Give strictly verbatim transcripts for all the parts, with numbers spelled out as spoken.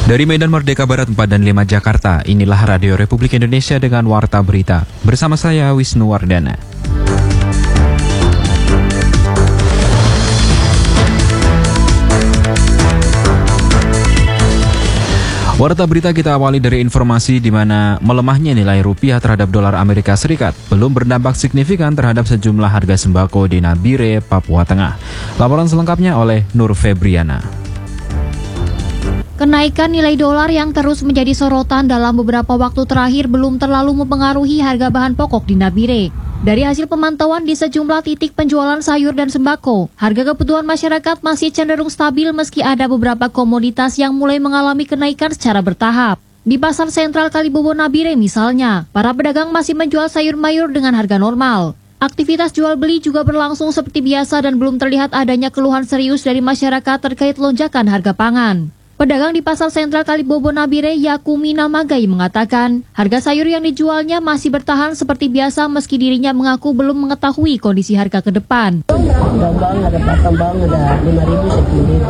Dari Medan Merdeka Barat empat dan lima Jakarta, inilah Radio Republik Indonesia dengan Warta Berita. Bersama saya Wisnu Wardana. Warta Berita kita awali dari informasi di mana melemahnya nilai rupiah terhadap dolar Amerika Serikat belum berdampak signifikan terhadap sejumlah harga sembako di Nabire, Papua Tengah. Laporan selengkapnya oleh Nur Febriana. Kenaikan nilai dolar yang terus menjadi sorotan dalam beberapa waktu terakhir belum terlalu mempengaruhi harga bahan pokok di Nabire. Dari hasil pemantauan di sejumlah titik penjualan sayur dan sembako, harga kebutuhan masyarakat masih cenderung stabil meski ada beberapa komoditas yang mulai mengalami kenaikan secara bertahap. Di Pasar Sentral Kalibobo Nabire misalnya, para pedagang masih menjual sayur mayur dengan harga normal. Aktivitas jual beli juga berlangsung seperti biasa dan belum terlihat adanya keluhan serius dari masyarakat terkait lonjakan harga pangan. Pedagang di Pasar Sentral Kalibobo Nabire, Yakumi Namagai, mengatakan harga sayur yang dijualnya masih bertahan seperti biasa meski dirinya mengaku belum mengetahui kondisi harga ke depan. Bawang ada patang bawang ada lima ribu sepuluh ribu.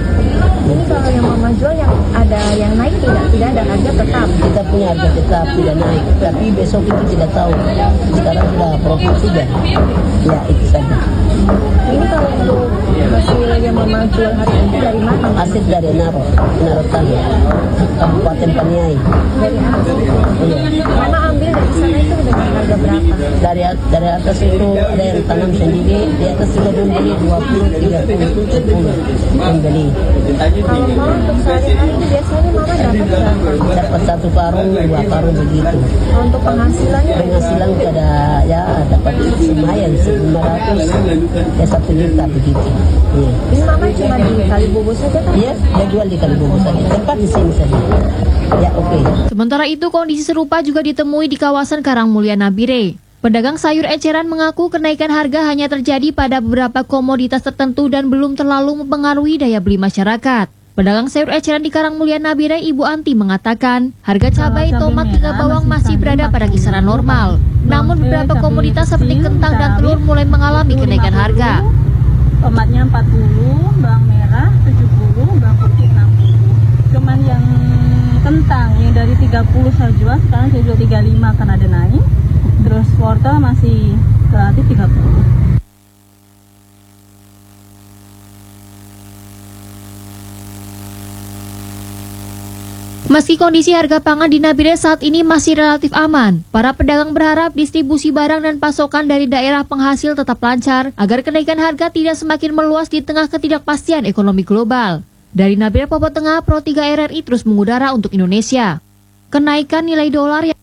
Ini kalau yang mama jual yang ada yang naik tidak tidak ada harga tetap. Kita punya harga tetap tidak naik, tapi besok itu tidak tahu. Sekarang sudah profit sudah. Ya itu saja. Ini kalau untuk hasil yang mama jual hari ini dari mana? Hasil dari Naro, Naro Tani, Kabupaten Paniai. Dari atas itu. Iya. Mama ambil dari sana itu dengan harga berapa? Dari dari atas itu ada yang tanam sendiri, di atas juga membeli dua puluh, tiga puluh, sepuluh membeli. Kalau mau untuk sehari-hari ini biasanya mama dapat berapa? Dapat satu karung, dua karung begitu. Untuk penghasilannya? Penghasilan ada ya dapat lumayan lima ratus ya satu juta begitu. Iya. Ini mama cuma di Kalibobo saja kan? Iya, dia jual di Kalibobo saja. Tempat di sini saja. Ya oke. Okay. Sementara itu kondisi serupa juga ditemui di kawasan Karangmulia Nabire. Pedagang sayur eceran mengaku kenaikan harga hanya terjadi pada beberapa komoditas tertentu dan belum terlalu mempengaruhi daya beli masyarakat. Pedagang sayur eceran di Karangmulia Nabire, Ibu Anti, mengatakan harga cabai, tomat, hingga bawang masih berada pada kisaran normal. Namun beberapa komoditas seperti kentang dan telur mulai mengalami kenaikan harga. Tomatnya empat puluh, bawang merah tujuh puluh, bawang putih enam puluh. Cuman yang kentang yang dari tiga puluh saya jual, sekarang saya jual tiga puluh lima karena ada naik. Terus wortel masih relatif tiga puluh. Meski kondisi harga pangan di Nabire saat ini masih relatif aman, para pedagang berharap distribusi barang dan pasokan dari daerah penghasil tetap lancar agar kenaikan harga tidak semakin meluas di tengah ketidakpastian ekonomi global. Dari Nabire, Papua Tengah, Pro tiga R R I terus mengudara untuk Indonesia. Kenaikan nilai dolar yang